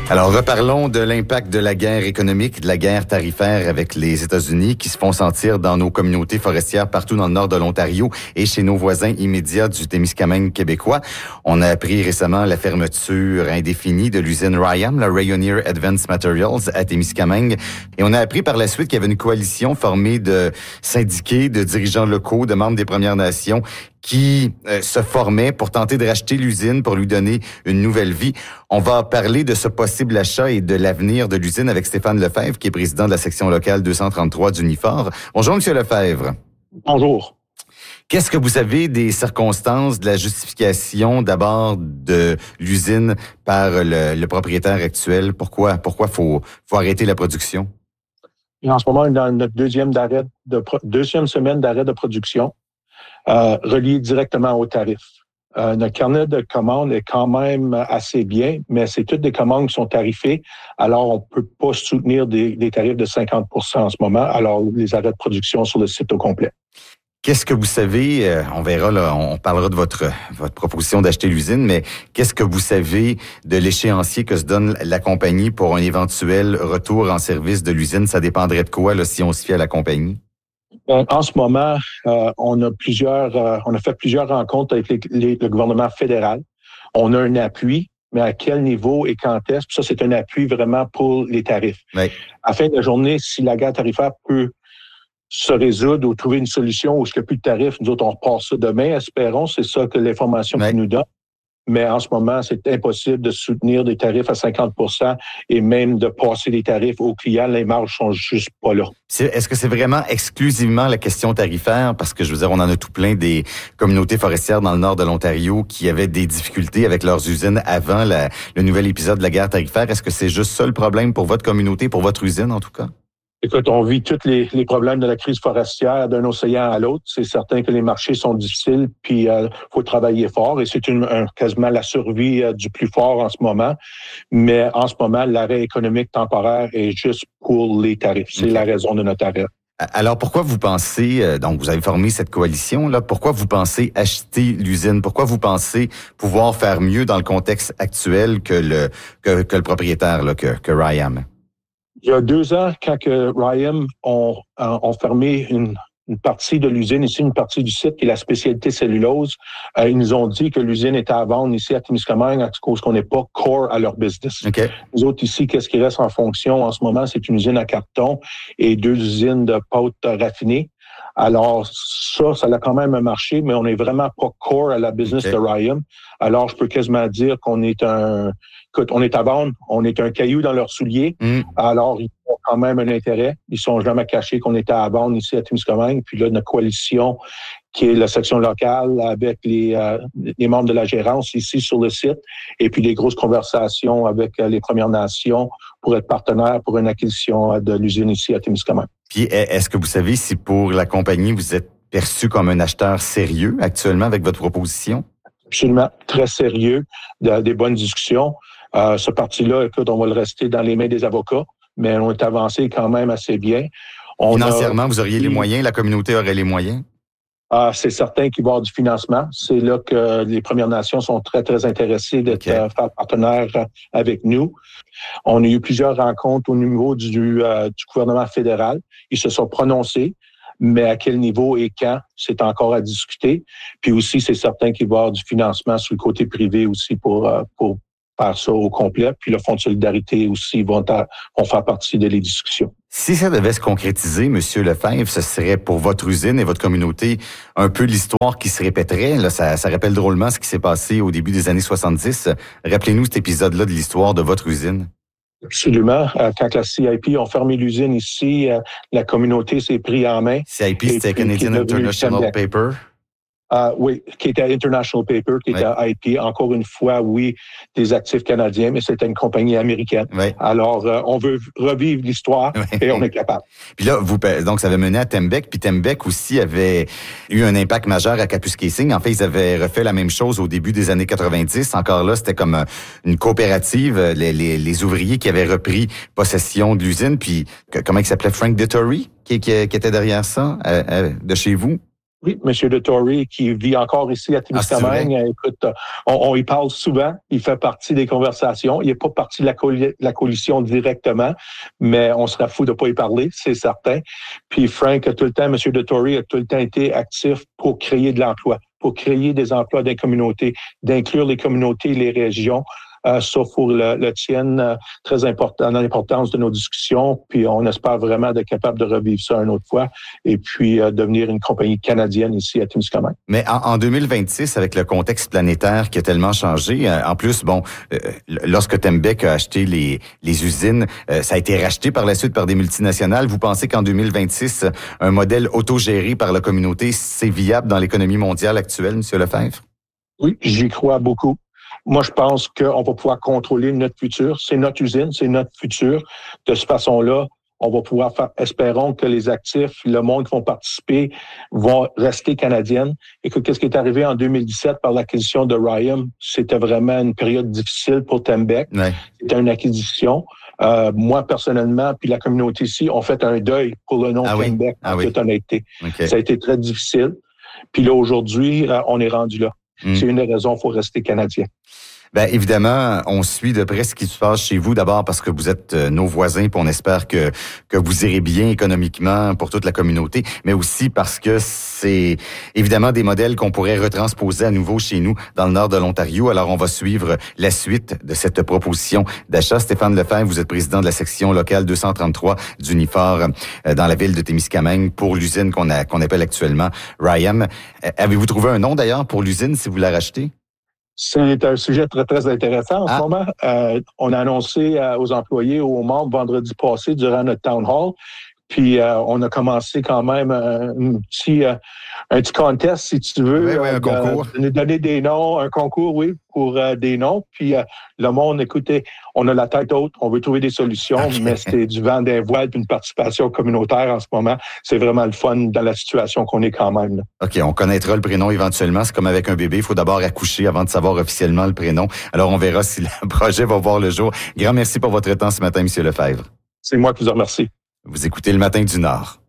Alors, reparlons de l'impact de la guerre économique, de la guerre tarifaire avec les États-Unis qui se font sentir dans nos communautés forestières partout dans le nord de l'Ontario et chez nos voisins immédiats du Témiscamingue québécois. On a appris récemment la fermeture indéfinie de l'usine RYAM, la Rayonier Advanced Materials, à Témiscamingue. Et on a appris par la suite qu'il y avait une coalition formée de syndiqués, de dirigeants locaux, de membres des Premières Nations qui se formait pour tenter de racheter l'usine, pour lui donner une nouvelle vie. On va parler de ce possible achat et de l'avenir de l'usine avec Stéphane Lefebvre, qui est président de la section locale 233 d'Unifor. Bonjour, Monsieur Lefebvre. Bonjour. Qu'est-ce que vous savez des circonstances de la justification d'abord de l'usine par le propriétaire actuel? Pourquoi faut arrêter la production? Et en ce moment, on est dans notre deuxième semaine d'arrêt de production. Relié directement aux tarifs. Notre carnet de commandes est quand même assez bien, mais c'est toutes des commandes qui sont tarifées. Alors, on peut pas soutenir des tarifs de 50 % en ce moment. Alors, les arrêts de production sur le site au complet. Qu'est-ce que vous savez, on verra là, on parlera de votre proposition d'acheter l'usine, mais qu'est-ce que vous savez de l'échéancier que se donne la compagnie pour un éventuel retour en service de l'usine? Ça dépendrait de quoi là, si on se fie à la compagnie? En ce moment, on a fait plusieurs rencontres avec le gouvernement fédéral. On a un appui, mais à quel niveau et quand est-ce? Ça, c'est un appui vraiment pour les tarifs. Oui. À la fin de la journée, si la guerre tarifaire peut se résoudre ou trouver une solution où il n'y a plus de tarifs, nous autres, on repart ça demain, espérons. C'est ça que l'information qu'ils nous donne. Mais en ce moment, c'est impossible de soutenir des tarifs à 50 % et même de passer les tarifs aux clients. Les marges sont juste pas là. Est-ce que c'est vraiment exclusivement la question tarifaire? Parce que je veux dire, on en a tout plein des communautés forestières dans le nord de l'Ontario qui avaient des difficultés avec leurs usines avant le nouvel épisode de la guerre tarifaire. Est-ce que c'est juste ça le problème pour votre communauté, pour votre usine en tout cas? Écoute, on vit tous les problèmes de la crise forestière d'un océan à l'autre. C'est certain que les marchés sont difficiles, puis faut travailler fort. Et c'est quasiment la survie du plus fort en ce moment. Mais en ce moment, l'arrêt économique temporaire est juste pour les tarifs. C'est la raison de notre arrêt. Alors, pourquoi vous pensez, donc vous avez formé cette coalition-là, pourquoi vous pensez acheter l'usine? Pourquoi vous pensez pouvoir faire mieux dans le contexte actuel que le propriétaire, là, que RYAM? Il y a 2 ans, quand que RYAM ont fermé une partie de l'usine, ici une partie du site qui est la spécialité cellulose, ils nous ont dit que l'usine était à vendre ici à Témiscamingue à cause qu'on n'est pas core à leur business. Okay. Nous autres ici, qu'est-ce qui reste en fonction en ce moment, c'est une usine à carton et 2 usines de pâte raffinée. Alors ça l'a quand même marché, mais on n'est vraiment pas core à la business de RYAM. Alors je peux quasiment dire qu'on est on est à vendre, on est un caillou dans leurs souliers. Alors, ils ont quand même un intérêt. Ils sont jamais cachés qu'on était à vendre ici à Témiscamingue. Puis là, notre coalition, qui est la section locale avec les membres de la gérance ici sur le site, et puis des grosses conversations avec les Premières Nations pour être partenaires pour une acquisition de l'usine ici à Témiscamingue. Puis, est-ce que vous savez si pour la compagnie, vous êtes perçu comme un acheteur sérieux actuellement avec votre proposition? Absolument, très sérieux, des bonnes discussions. Ce parti-là, écoute, on va le rester dans les mains des avocats, mais on est avancé quand même assez bien. Financièrement, vous auriez les moyens, la communauté aurait les moyens? C'est certain qu'il va y avoir du financement. C'est là que les Premières Nations sont très, très intéressées d'être faire partenaires avec nous. On a eu plusieurs rencontres au niveau du gouvernement fédéral. Ils se sont prononcés. Mais à quel niveau et quand, c'est encore à discuter. Puis aussi, c'est certain qu'il va y avoir du financement sur le côté privé aussi pour faire ça au complet. Puis le Fonds de solidarité aussi vont faire partie de les discussions. Si ça devait se concrétiser, M. Lefebvre, ce serait pour votre usine et votre communauté un peu l'histoire qui se répéterait. Là, ça rappelle drôlement ce qui s'est passé au début des années 70. Rappelez-nous cet épisode-là de l'histoire de votre usine. Absolument. Quand la CIP ont fermé l'usine ici, la communauté s'est pris en main. CIP, c'était Canadian International Paper. Oui, qui était International Paper, qui était IP. Encore une fois, oui, des actifs canadiens, mais c'était une compagnie américaine. Oui. Alors, on veut revivre l'histoire et on est capable. Puis là, donc, ça avait mené à Tembec, puis Tembec aussi avait eu un impact majeur à Kapuskasing. En fait, ils avaient refait la même chose au début des années 90. Encore là, c'était comme une coopérative, les ouvriers qui avaient repris possession de l'usine, puis comment il s'appelait, Frank Dettori, qui était derrière ça, de chez vous? Oui, M. de Tory, qui vit encore ici à Témiscamingue. Écoute, on y parle souvent. Il fait partie des conversations. Il n'est pas partie de la coalition directement, mais on serait fou de ne pas y parler, c'est certain. Puis Frank a tout le temps, M. de Tory a tout le temps été actif pour créer de l'emploi, pour créer des emplois dans les communautés, d'inclure les communautés et les régions. Ça, pour le tienne, très important dans l'importance de nos discussions. Puis on espère vraiment être capable de revivre ça une autre fois et puis devenir une compagnie canadienne ici à Témiscamingue. Mais en 2026, avec le contexte planétaire qui a tellement changé, en plus, lorsque Tembec a acheté les usines, ça a été racheté par la suite par des multinationales. Vous pensez qu'en 2026, un modèle autogéré par la communauté, c'est viable dans l'économie mondiale actuelle, M. Lefebvre? Oui, j'y crois beaucoup. Moi, je pense qu'on va pouvoir contrôler notre futur. C'est notre usine, c'est notre futur. De cette façon-là, on va pouvoir faire, espérons que les actifs, le monde qui vont participer, vont rester canadiennes. Et que qu'est-ce qui est arrivé en 2017 par l'acquisition de Rayonier, c'était vraiment une période difficile pour Tembec. Ouais. C'était une acquisition. Moi, personnellement, puis la communauté ici, on fait un deuil pour le nom Tembec, en toute honnêteté. Okay. Ça a été très difficile. Puis là, aujourd'hui, on est rendu là. C'est une des raisons qu'il faut rester canadien. Bien, évidemment, on suit de près ce qui se passe chez vous, d'abord parce que vous êtes nos voisins, puis on espère que vous irez bien économiquement pour toute la communauté, mais aussi parce que c'est évidemment des modèles qu'on pourrait retransposer à nouveau chez nous, dans le nord de l'Ontario. Alors, on va suivre la suite de cette proposition d'achat. Stéphane Lefebvre, vous êtes président de la section locale 233 d'Unifor dans la ville de Témiscamingue pour l'usine qu'on appelle actuellement Rayonier. Avez-vous trouvé un nom, d'ailleurs, pour l'usine, si vous la rachetez? C'est un sujet très, très intéressant en ce moment. On a annoncé aux employés, aux membres, vendredi passé, durant notre town hall. Puis, on a commencé quand même un petit contest, si tu veux. Oui, un concours. De nous donner des noms, un concours, oui, pour des noms. Puis, le monde, écoutez, on a la tête haute, on veut trouver des solutions, mais c'est du vent d'un voile puis une participation communautaire en ce moment. C'est vraiment le fun dans la situation qu'on est quand même. Là. OK, on connaîtra le prénom éventuellement. C'est comme avec un bébé, il faut d'abord accoucher avant de savoir officiellement le prénom. Alors, on verra si le projet va voir le jour. Grand merci pour votre temps ce matin, M. Lefebvre. C'est moi qui vous remercie. Vous écoutez Le Matin du Nord.